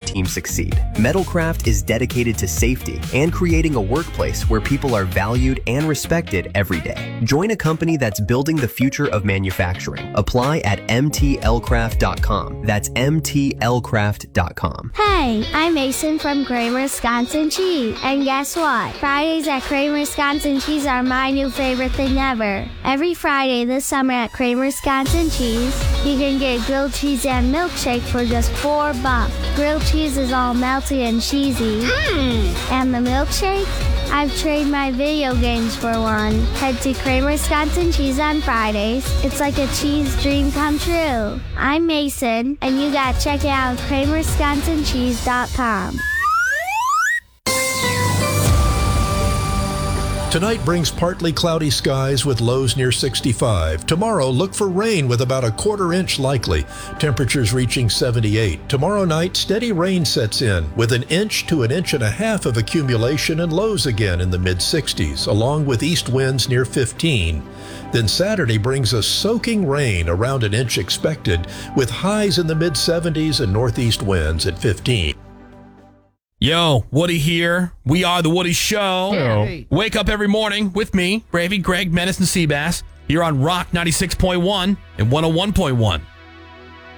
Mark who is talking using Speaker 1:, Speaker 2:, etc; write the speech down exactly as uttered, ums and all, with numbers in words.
Speaker 1: team succeed. Metalcraft is dedicated to safety and creating a workplace where people are valued and respected every day. Join a company that's building the future of manufacturing. Apply at m t l craft dot com. That's m t l craft dot com.
Speaker 2: Hey, I'm Mason from Kramer Wisconsin Cheese. And guess what? Fridays at Kramer Wisconsin Cheese are my new favorite thing ever. Every Friday this summer at Kramer Wisconsin Cheese, you can get grilled cheese and milkshake for just four bucks. Grilled cheese is all melty and cheesy.
Speaker 3: Mmm.
Speaker 2: And the milkshake? I've traded my video games for one. Head to Kramer Wisconsin Cheese on Fridays. It's like a cheese dream come true. I'm Mason, and you gotta check it out at kramer wisconsin cheese dot com.
Speaker 4: Tonight brings partly cloudy skies with lows near sixty-five. Tomorrow, look for rain with about a quarter inch likely. Temperatures reaching seventy-eight. Tomorrow night, steady rain sets in with an inch to an inch and a half of accumulation and lows again in the mid-sixties, along with east winds near fifteen. Then Saturday brings us soaking rain, around an inch expected, with highs in the mid-seventies and northeast winds at fifteen.
Speaker 5: Yo, Woody here. We are The Woody Show.
Speaker 6: Hey.
Speaker 5: Wake up every morning with me, Bravey, Greg, Menace, and Seabass, here on Rock ninety-six point one and one oh one point one.